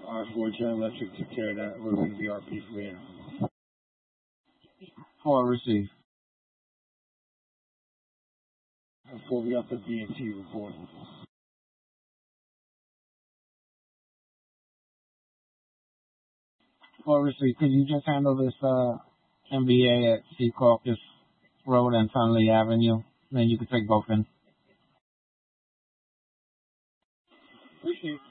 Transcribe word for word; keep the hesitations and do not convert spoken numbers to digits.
Our Ford General Electric took care of that. We're going to be R P for you. Call received. Before we got the B and T report. Call received. Could you just handle this uh, M B A at Sea Caucus Road and Tunley Avenue? Then you could take both in. Appreciate it.